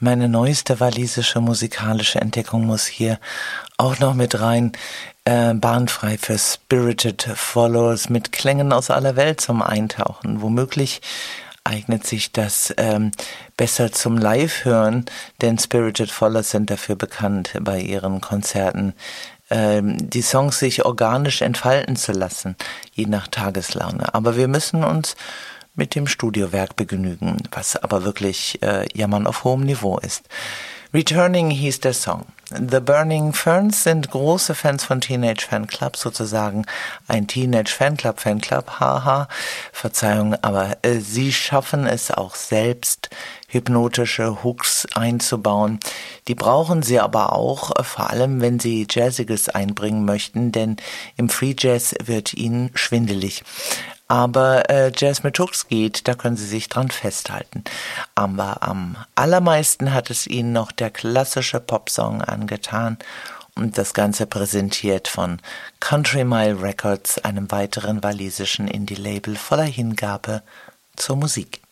Meine neueste walisische musikalische Entdeckung muss hier auch noch mit rein. Bahnfrei für Spirited Followers mit Klängen aus aller Welt zum Eintauchen. Womöglich eignet sich das besser zum Live-Hören, denn Spirited Followers sind dafür bekannt, bei ihren Konzerten die Songs sich organisch entfalten zu lassen, je nach Tageslaune. Aber wir müssen uns mit dem Studiowerk begnügen, was aber wirklich Jammern auf hohem Niveau ist. Returning hieß der Song. The Burning Ferns sind große Fans von Teenage Fanclub, sozusagen ein Teenage Fanclub, haha, Verzeihung, aber sie schaffen es auch selbst, hypnotische Hooks einzubauen. Die brauchen sie aber auch, vor allem wenn sie Jazziges einbringen möchten, denn im Free Jazz wird ihnen schwindelig. Aber Jazz mit Hooks geht, da können Sie sich dran festhalten. Aber am allermeisten hat es Ihnen noch der klassische Popsong angetan und das Ganze präsentiert von Country Mile Records, einem weiteren walisischen Indie-Label voller Hingabe zur Musik.